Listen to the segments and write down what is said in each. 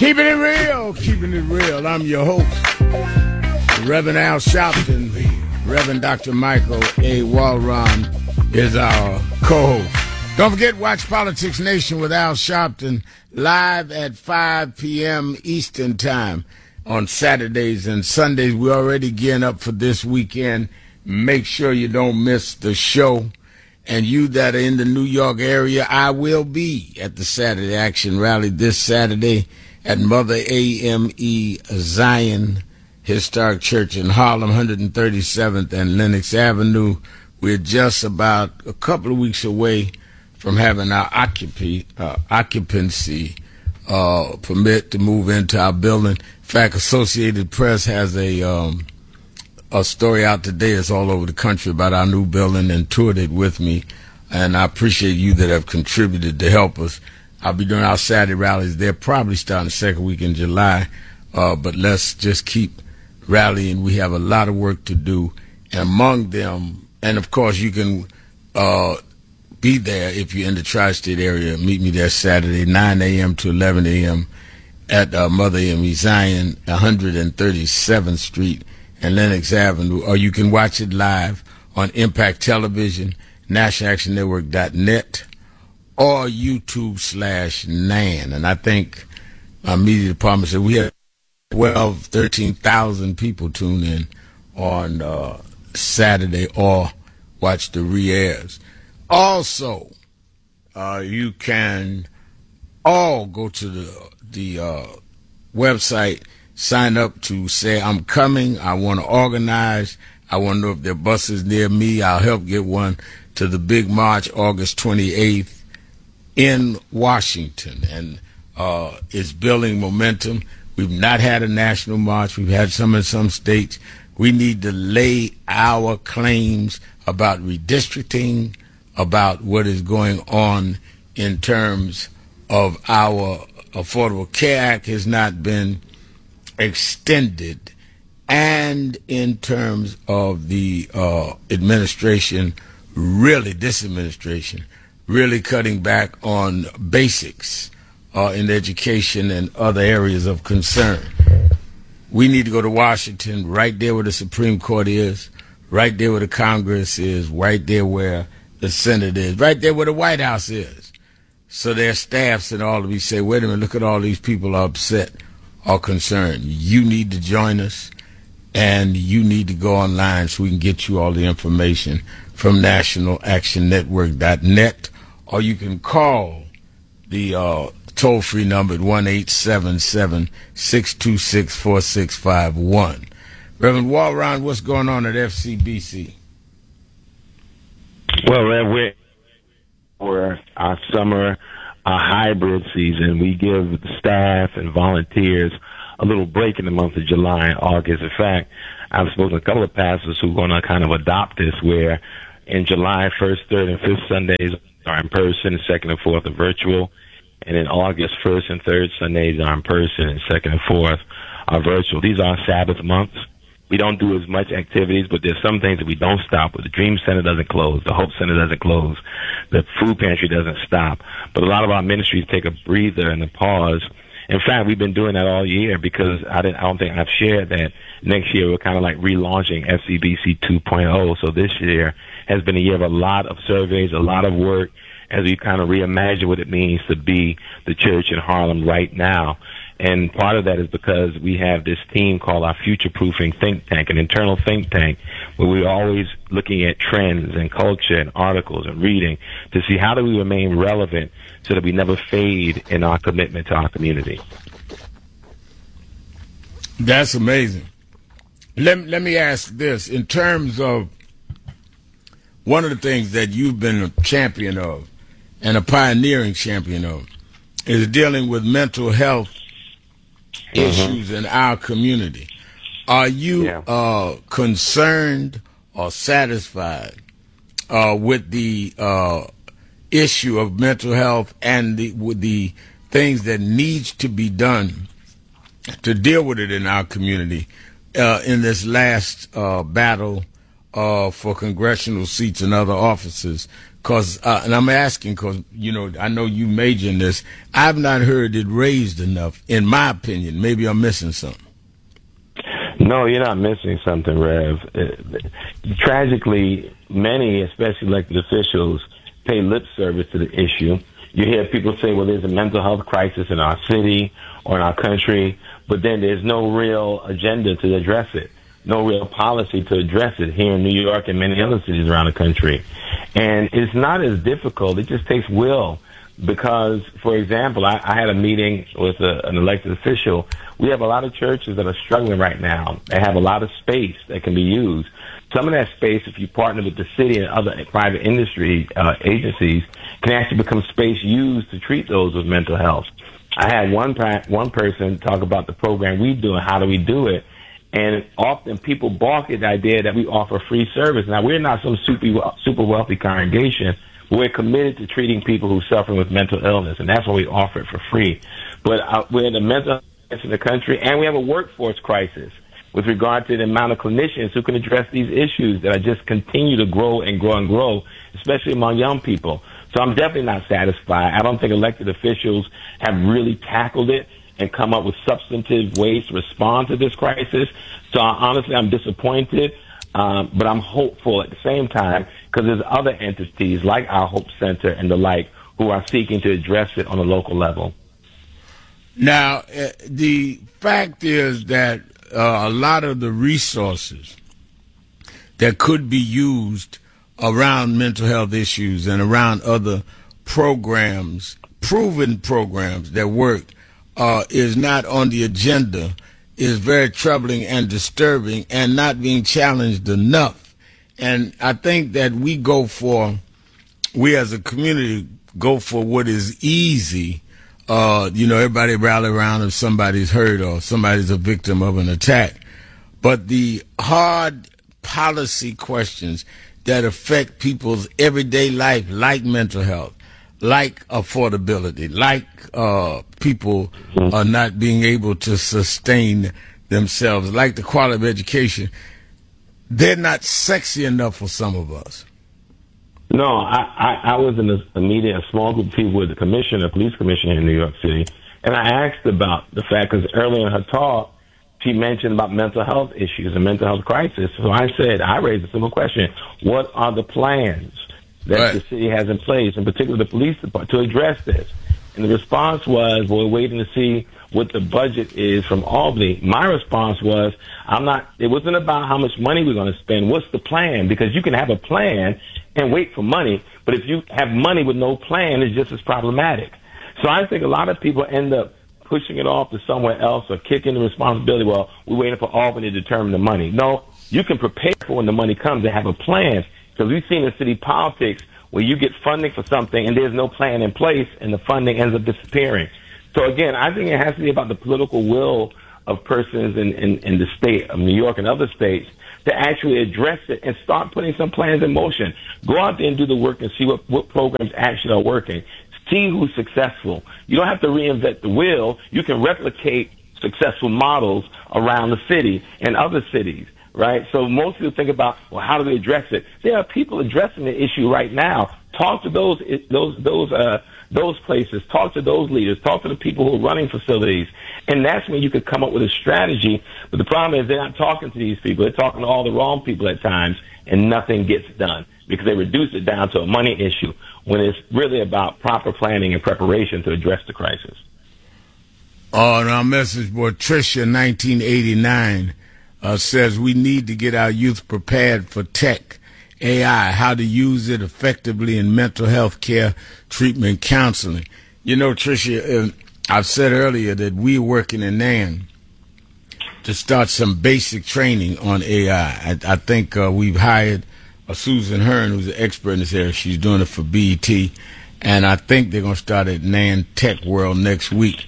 Keeping it real, keeping it real. I'm your host, Reverend Al Sharpton. Reverend Dr. Michael A. Walron is our co-host. Don't forget, watch Politics Nation with Al Sharpton live at 5 p.m. Eastern Time on Saturdays and Sundays. We're already gearing up for this weekend. Make sure you don't miss the show. And you that are in the New York area, I will be at the Saturday Action Rally this Saturday at Mother AME Zion Historic Church in Harlem, 137th and Lenox Avenue. We're just about a couple of weeks away from having our occupancy permit to move into our building. In fact, Associated Press has a story out today. It's all over the country about our new building and toured it with me. And I appreciate you that have contributed to help us. I'll be doing our Saturday rallies. They're probably starting the second week in July. But let's just keep rallying. We have a lot of work to do. And among them, and of course you can be there if you're in the tri-state area. Meet me there Saturday, 9 a.m. to 11 a.m. at Mother AME Zion, 137th Street and Lenox Avenue. Or you can watch it live on Impact Television, NationalActionNetwork.net, or YouTube/NAN. And I think our media department said we have 13,000 people tune in on Saturday or watch the re-airs. Also, you can all go to the website, sign up to say, I'm coming, I want to organize, I want to know if there are buses near me, I'll help get one to the big march August 28th in Washington. And it's building momentum. We've not had a national march. We've had some in some states. We need to lay our claims about redistricting, about what is going on in terms of our Affordable Care Act has not been extended, and in terms of the administration, this administration, really cutting back on basics in education and other areas of concern. We need to go to Washington, right there where the Supreme Court is, right there where the Congress is, right there where the Senate is, right there where the White House is. So their staffs and all of you say, wait a minute, look at all these people are upset or concerned. You need to join us, and you need to go online so we can get you all the information from NationalActionNetwork.net, or you can call the toll-free number at 1-877-626-4651. Reverend Walron, what's going on at FCBC? Well, we're for our summer hybrid season. We give the staff and volunteers a little break in the month of July and August. In fact, I've spoken to a couple of pastors who are going to kind of adopt this, where in July, 1st, 3rd, and 5th Sundays are in person, 2nd and 4th are virtual. And in August, 1st and 3rd Sundays are in person, and 2nd and 4th are virtual. These are Sabbath months. We don't do as much activities, but there's some things that we don't stop with. The Dream Center doesn't close. The Hope Center doesn't close. The food pantry doesn't stop. But a lot of our ministries take a breather and a pause. In fact, we've been doing that all year because I don't think I've shared that next year we're kind of like relaunching FCBC 2.0. So this year has been a year of a lot of surveys, a lot of work, as we kind of reimagine what it means to be the church in Harlem right now. And part of that is because we have this team called our Future-Proofing Think Tank, an internal think tank, where we're always looking at trends and culture and articles and reading to see how do we remain relevant so that we never fade in our commitment to our community. That's amazing. Let me ask this. In terms of one of the things that you've been a champion of and a pioneering champion of is dealing with mental health issues in our community. Are you concerned or satisfied with the issue of mental health and with the things that needs to be done to deal with it in our community in this last battle for congressional seats and other offices and I'm asking because, I know you major in this. I've not heard it raised enough, in my opinion. Maybe I'm missing something. No, you're not missing something, Rev. Tragically, many, especially elected officials, pay lip service to the issue. You hear people say, well, there's a mental health crisis in our city or in our country, but then there's no real agenda to address it, no real policy to address it here in New York and many other cities around the country. And it's not as difficult. It just takes will. Because, for example, I had a meeting with an elected official. We have a lot of churches that are struggling right now. They have a lot of space that can be used. Some of that space, if you partner with the city and other private industry agencies, can actually become space used to treat those with mental health. I had one person talk about the program we do and how do we do it. And often people balk at the idea that we offer free service. Now, we're not some super wealthy congregation. We're committed to treating people who suffer with mental illness, and that's why we offer it for free. But we're in the mental health in the country, and we have a workforce crisis with regard to the amount of clinicians who can address these issues that are just continue to grow and grow and grow, especially among young people. So I'm definitely not satisfied. I don't think elected officials have really tackled it and come up with substantive ways to respond to this crisis. So honestly, I'm disappointed. But I'm hopeful at the same time because there's other entities like our Hope Center and the like who are seeking to address it on a local level. Now, the fact is that a lot of the resources that could be used around mental health issues and around other programs, proven programs that work, is not on the agenda, is very troubling and disturbing and not being challenged enough. And I think that we as a community go for what is easy. Everybody rally around if somebody's hurt or somebody's a victim of an attack. But the hard policy questions that affect people's everyday life, like mental health, like affordability, like people not being able to sustain themselves, like the quality of education, they're not sexy enough for some of us. No, I was in a meeting, a small group of people with the police commissioner in New York City, and I asked about the fact, because earlier in her talk, she mentioned about mental health issues and mental health crisis. So I raised a simple question. What are the plans that the city has in place, in particular the police department, to address this? And the response was, well, we're waiting to see what the budget is from Albany. My response was, it wasn't about how much money we're going to spend. What's the plan? Because you can have a plan and wait for money, but if you have money with no plan, it's just as problematic. So I think a lot of people end up pushing it off to somewhere else or kicking the responsibility. Well, we're waiting for Albany to determine the money. No, you can prepare for when the money comes and have a plan. Because we've seen in city politics where you get funding for something and there's no plan in place and the funding ends up disappearing. So again, I think it has to be about the political will of persons in the state of New York and other states to actually address it and start putting some plans in motion. Go out there and do the work and see what programs actually are working. See who's successful. You don't have to reinvent the wheel. You can replicate successful models around the city and other cities, right? So most people think about, well, how do we address it? There are people addressing the issue right now. Talk to those places. Talk to those leaders. Talk to the people who are running facilities. And that's when you could come up with a strategy. But the problem is they're not talking to these people. They're talking to all the wrong people at times, and nothing gets done because they reduce it down to a money issue when it's really about proper planning and preparation to address the crisis. On our message board, Tricia, 1989, says we need to get our youth prepared for tech, AI, how to use it effectively in mental health care, treatment, counseling. You know, Tricia, I've said earlier that we're working in NAN to start some basic training on AI. I think we've hired Susan Hearn, who's an expert in this area. She's doing it for BET, and I think they're going to start at NAN Tech World next week.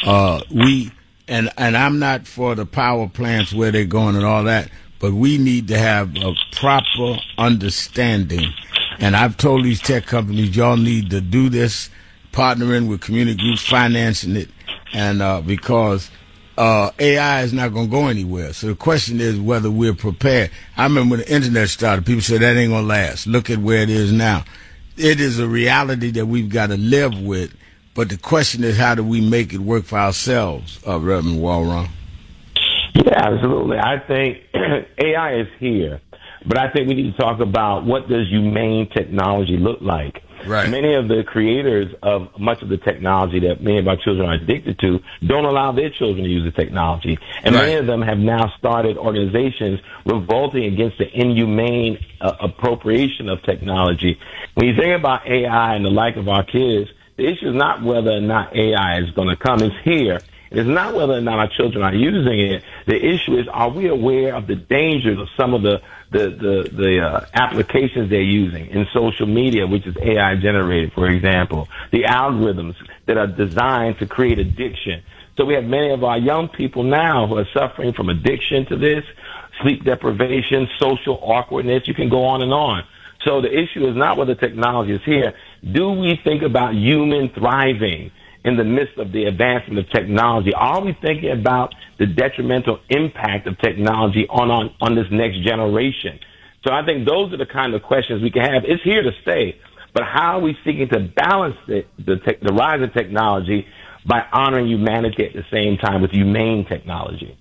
And I'm not for the power plants where they're going and all that, but we need to have a proper understanding. And I've told these tech companies, y'all need to do this, partnering with community groups, financing it, and because AI is not going to go anywhere. So the question is whether we're prepared. I remember when the internet started, people said that ain't going to last. Look at where it is now. it is a reality that we've got to live with. But the question is, how do we make it work for ourselves, Reverend Walron? Yeah, absolutely. I think AI is here, but I think we need to talk about what does humane technology look like. Right. Many of the creators of much of the technology that many of our children are addicted to don't allow their children to use the technology. And many of them have now started organizations revolting against the inhumane appropriation of technology. When you think about AI and the like of our kids, the issue is not whether or not AI is going to come. It's here. It's not whether or not our children are using it. The issue is, are we aware of the dangers of some of the applications they're using in social media, which is AI generated, for example, the algorithms that are designed to create addiction. So we have many of our young people now who are suffering from addiction to this, sleep deprivation, social awkwardness. You can go on and on. So the issue is not whether technology is here. Do we think about human thriving in the midst of the advancement of technology? Are we thinking about the detrimental impact of technology on this next generation? So I think those are the kind of questions we can have. It's here to stay, but how are we seeking to balance the rise of technology by honoring humanity at the same time with humane technology?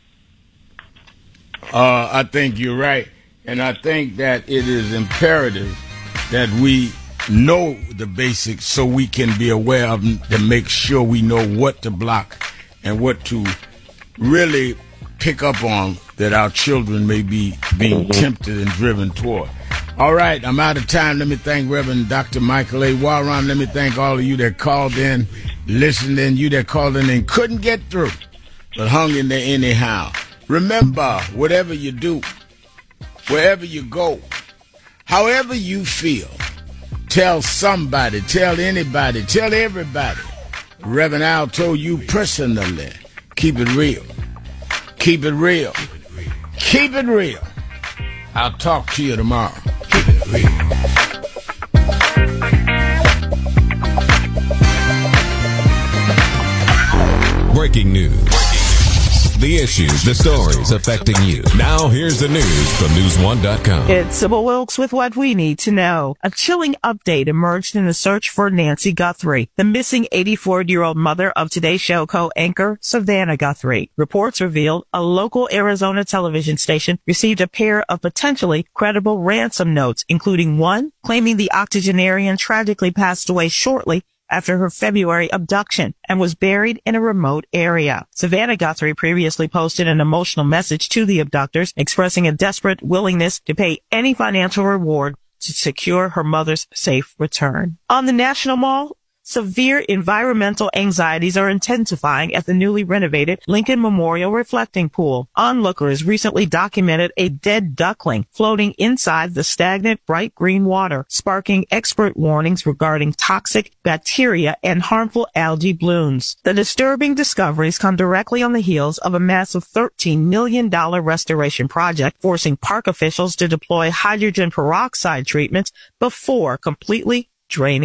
I think you're right, and I think that it is imperative that we know the basics so we can be aware of them to make sure we know what to block and what to really pick up on that our children may be being tempted and driven toward. All right, I'm out of time. Let me thank Reverend Dr. Michael A. Walron. Let me thank all of you that called in, listened in, you that called in and couldn't get through, but hung in there anyhow. Remember, whatever you do, wherever you go, however you feel, tell somebody, tell anybody, tell everybody. Reverend Al told you personally, keep it real. Keep it real. Keep it real. I'll talk to you tomorrow. Keep it real. Breaking news. The issues, the stories affecting you. Now here's the news from News1.com. It's Sybil Wilkes with what we need to know. A chilling update emerged in the search for Nancy Guthrie, the missing 84-year-old mother of Today's Show co-anchor Savannah Guthrie. Reports revealed a local Arizona television station received a pair of potentially credible ransom notes, including one claiming the octogenarian tragically passed away shortly after her February abduction and was buried in a remote area. Savannah Guthrie previously posted an emotional message to the abductors expressing a desperate willingness to pay any financial reward to secure her mother's safe return. On the National Mall, severe environmental anxieties are intensifying at the newly renovated Lincoln Memorial Reflecting Pool. Onlookers recently documented a dead duckling floating inside the stagnant bright green water, sparking expert warnings regarding toxic bacteria and harmful algae blooms. The disturbing discoveries come directly on the heels of a massive $13 million restoration project, forcing park officials to deploy hydrogen peroxide treatments before completely draining